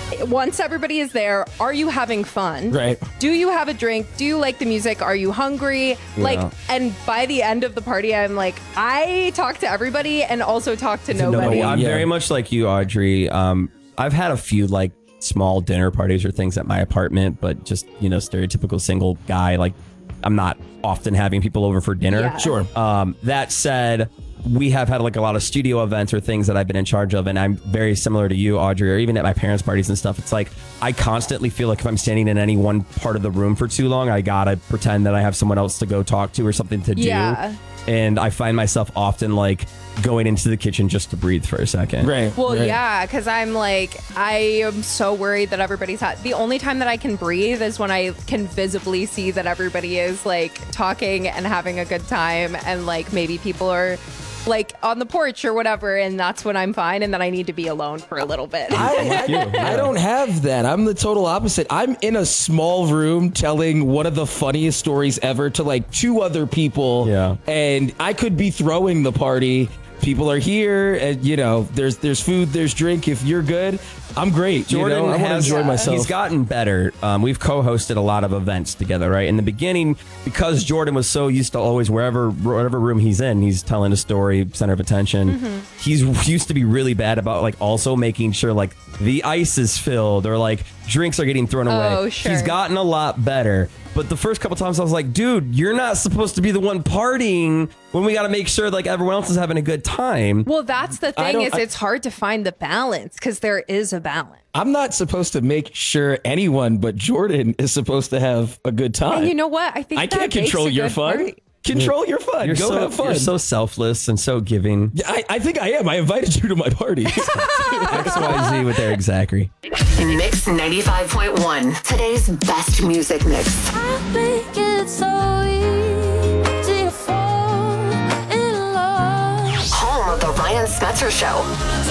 once everybody is there, are you having fun? Right. Do you have a drink? Do you like the music? Are you hungry? Yeah. And by the end of the party, I'm like, I talk to everybody and also talk to nobody. I'm very much like you, Audrey. I've had a few like small dinner parties or things at my apartment, but just, stereotypical single guy. Like, I'm not often having people over for dinner. Yeah. Sure. That said, we have had like a lot of studio events or things that I've been in charge of, and I'm very similar to you, Audrey, or even at my parents' parties and stuff. It's like I constantly feel like if I'm standing in any one part of the room for too long, I gotta pretend that I have someone else to go talk to or something to do. Yeah. And I find myself often like going into the kitchen just to breathe for a second. Right. Well, right. yeah, because I'm like, I am so worried that everybody's hot. The only time that I can breathe is when I can visibly see that everybody is like talking and having a good time, and like maybe people are like on the porch or whatever, and that's when I'm fine, and then I need to be alone for a little bit. I don't have that. I'm the total opposite. I'm in a small room telling one of the funniest stories ever to like 2 other people. Yeah. And I could be throwing the party. People are here, and there's food, there's drink. If you're good, I'm great. Jordan I want to enjoy myself. He's gotten better. We've co-hosted a lot of events together, right? In the beginning, because Jordan was so used to always whatever room he's in, he's telling a story, center of attention. Mm-hmm. He's used to be really bad about like also making sure like the ice is filled or like drinks are getting thrown away. Oh, sure. He's gotten a lot better. But the first couple times I was like, dude, you're not supposed to be the one partying when we got to make sure like everyone else is having a good time. Well, that's the thing it's hard to find the balance because there is a balance. I'm not supposed to make sure anyone but Jordan is supposed to have a good time. And you know what? I think I that can't makes control a your good fun. party. Control your fun. Go have fun. You're so selfless and so giving. Yeah, I think I am. I invited you to my party. XYZ with Eric Zachary. Mix 95.1. Today's best music mix. I think it's so easy to fall in love. Home of the Ryan Spencer Show.